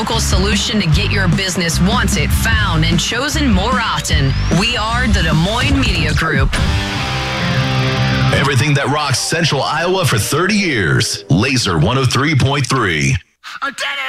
local solution to get your business wanted, found, and chosen more often. We are the Des Moines Media Group. Everything that rocks Central Iowa for 30 years. Laser 103.3. I did it!